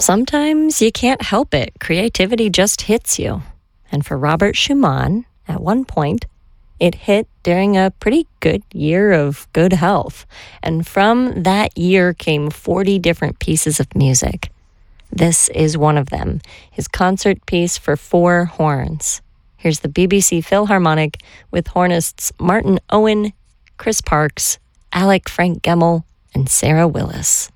Sometimes you can't help it. Creativity just hits you. And for Robert Schumann, at one point, it hit during a pretty good year of good health. And from that year came 40 different pieces of music. This is one of them, his concert piece for 4 horns. Here's the BBC Philharmonic with hornists Martin Owen, Chris Parks, Alec Frank Gemmell, and Sarah Willis.